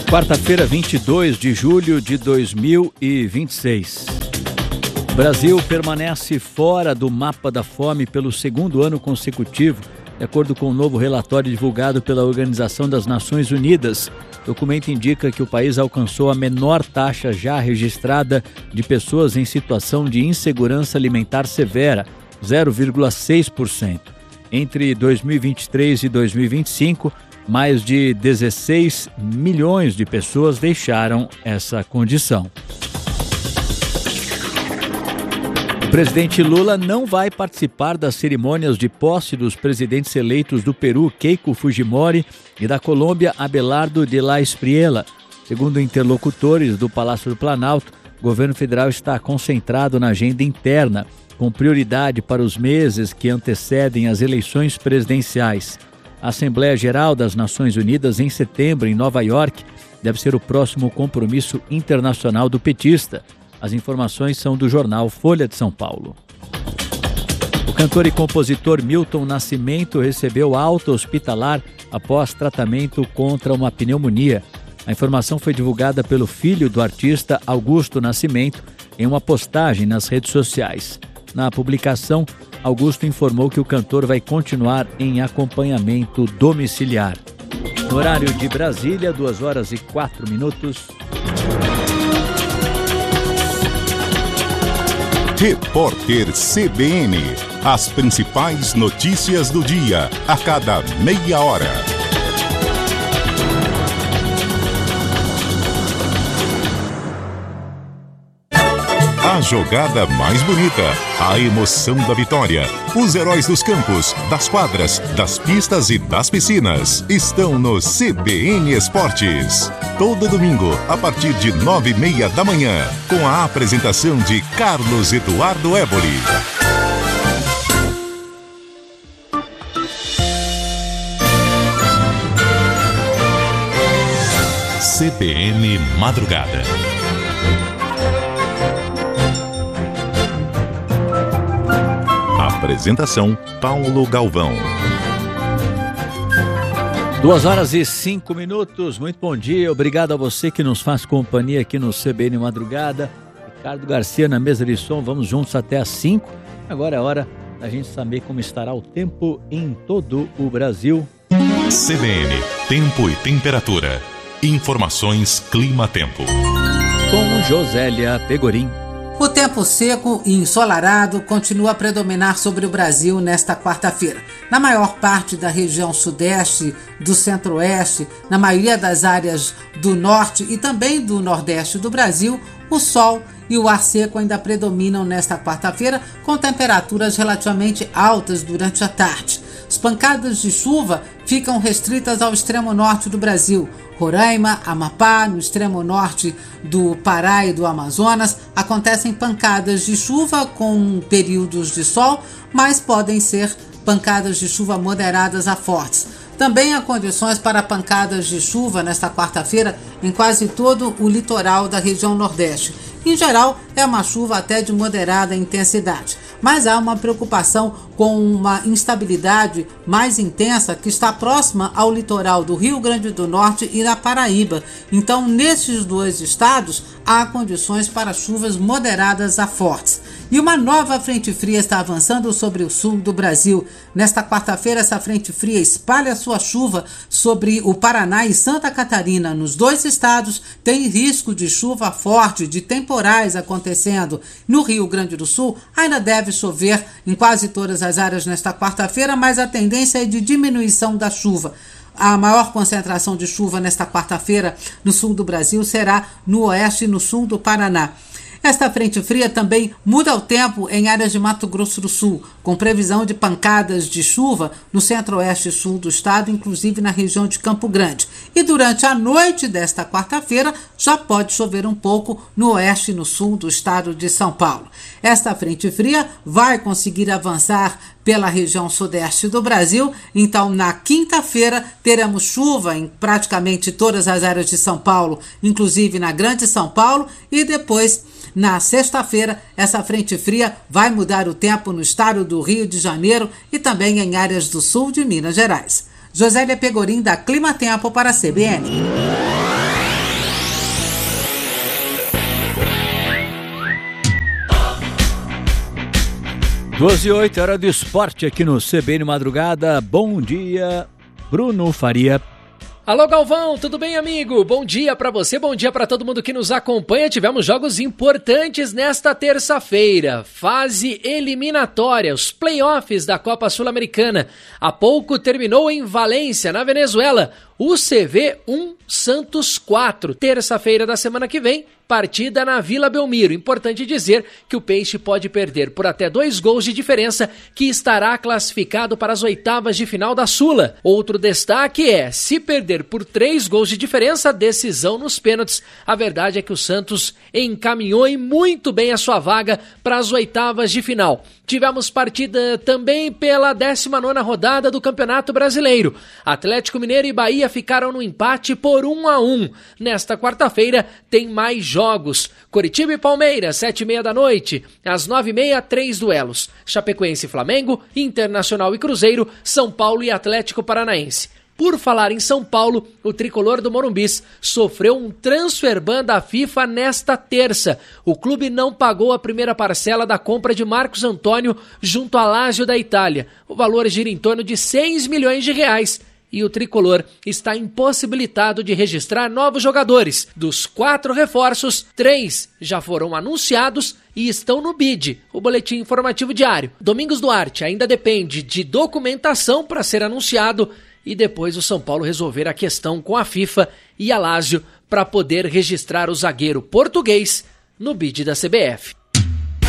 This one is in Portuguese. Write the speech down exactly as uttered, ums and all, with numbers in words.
Quarta-feira, vinte e dois de julho de dois mil e vinte e seis. O Brasil permanece fora do mapa da fome pelo segundo ano consecutivo, de acordo com um novo relatório divulgado pela Organização das Nações Unidas. O documento indica que o país alcançou a menor taxa já registrada de pessoas em situação de insegurança alimentar severa, zero vírgula seis por cento. Entre dois mil e vinte e três e dois mil e vinte e cinco, mais de dezesseis milhões de pessoas deixaram essa condição. O presidente Lula não vai participar das cerimônias de posse dos presidentes eleitos do Peru, Keiko Fujimori, e da Colômbia, Abelardo de la Espriella. Segundo interlocutores do Palácio do Planalto, o governo federal está concentrado na agenda interna, com prioridade para os meses que antecedem as eleições presidenciais. A Assembleia Geral das Nações Unidas, em setembro, em Nova York, deve ser o próximo compromisso internacional do petista. As informações são do jornal Folha de São Paulo. O cantor e compositor Milton Nascimento recebeu alta hospitalar após tratamento contra uma pneumonia. A informação foi divulgada pelo filho do artista, Augusto Nascimento, em uma postagem nas redes sociais. Na publicação, Augusto informou que o cantor vai continuar em acompanhamento domiciliar. No horário de Brasília, duas horas e quatro minutos. Repórter C B N. As principais notícias do dia, a cada meia hora. A jogada mais bonita, a emoção da vitória, os heróis dos campos, das quadras, das pistas e das piscinas estão no C B N Esportes. Todo domingo, a partir de nove e meia da manhã, com a apresentação de Carlos Eduardo Éboli. C B N Madrugada. Apresentação Paulo Galvão. Duas horas e cinco minutos, muito bom dia, obrigado a você que nos faz companhia aqui no C B N Madrugada. Ricardo Garcia na mesa de som, vamos juntos até às cinco. Agora é hora da gente saber como estará o tempo em todo o Brasil. C B N, tempo e temperatura. Informações Clima-Tempo. Com Josélia Pegorim. O tempo seco e ensolarado continua a predominar sobre o Brasil nesta quarta-feira. Na maior parte da região sudeste, do centro-oeste, na maioria das áreas do norte e também do nordeste do Brasil, o sol e o ar seco ainda predominam nesta quarta-feira, com temperaturas relativamente altas durante a tarde. As pancadas de chuva ficam restritas ao extremo norte do Brasil. Roraima, Amapá, no extremo norte do Pará e do Amazonas, acontecem pancadas de chuva com períodos de sol, mas podem ser pancadas de chuva moderadas a fortes. Também há condições para pancadas de chuva nesta quarta-feira em quase todo o litoral da região nordeste. Em geral, é uma chuva até de moderada intensidade, mas há uma preocupação com uma instabilidade mais intensa que está próxima ao litoral do Rio Grande do Norte e da Paraíba. Então, nesses dois estados, há condições para chuvas moderadas a fortes. E uma nova frente fria está avançando sobre o sul do Brasil. Nesta quarta-feira, essa frente fria espalha sua chuva sobre o Paraná e Santa Catarina. Nos dois estados, tem risco de chuva forte, de temporais acontecendo. No Rio Grande do Sul, ainda deve chover em quase todas as áreas nesta quarta-feira, mas a tendência é de diminuição da chuva. A maior concentração de chuva nesta quarta-feira no sul do Brasil será no oeste e no sul do Paraná. Esta frente fria também muda o tempo em áreas de Mato Grosso do Sul, com previsão de pancadas de chuva no centro-oeste e sul do estado, inclusive na região de Campo Grande. E durante a noite desta quarta-feira já pode chover um pouco no oeste e no sul do estado de São Paulo. Esta frente fria vai conseguir avançar pela região sudeste do Brasil, então na quinta-feira teremos chuva em praticamente todas as áreas de São Paulo, inclusive na Grande São Paulo, e depois na sexta-feira, essa frente fria vai mudar o tempo no estado do Rio de Janeiro e também em áreas do sul de Minas Gerais. Josélia Pegorim, da Clima Tempo para a C B N. doze e oito, hora do esporte aqui no C B N Madrugada. Bom dia, Bruno Faria. Alô Galvão, tudo bem, amigo? Bom dia pra você, bom dia pra todo mundo que nos acompanha. Tivemos jogos importantes nesta terça-feira. Fase eliminatória, os playoffs da Copa Sul-Americana. Há pouco terminou em Valência, na Venezuela. U C V um, Santos quatro. Terça-feira da semana que vem, partida na Vila Belmiro. Importante dizer que o Peixe pode perder por até dois gols de diferença, que estará classificado para as oitavas de final da Sula. Outro destaque é, se perder por três gols de diferença, decisão nos pênaltis. A verdade é que o Santos encaminhou e muito bem a sua vaga para as oitavas de final. Tivemos partida também pela décima nona rodada do Campeonato Brasileiro. Atlético Mineiro e Bahia ficaram no empate por um a um. Nesta quarta-feira tem mais jogos. Coritiba e Palmeiras, sete e meia da noite. Às nove e meia, três duelos. Chapecoense e Flamengo, Internacional e Cruzeiro, São Paulo e Atlético Paranaense. Por falar em São Paulo, o tricolor do Morumbis sofreu um transfer ban da FIFA nesta terça. O clube não pagou a primeira parcela da compra de Marcos Antônio junto à Lazio da Itália. O valor gira em torno de seis milhões de reais. E o tricolor está impossibilitado de registrar novos jogadores. Dos quatro reforços, três já foram anunciados e estão no B I D, o Boletim Informativo Diário. Domingos Duarte ainda depende de documentação para ser anunciado e depois o São Paulo resolver a questão com a FIFA e a Lazio para poder registrar o zagueiro português no B I D da C B F.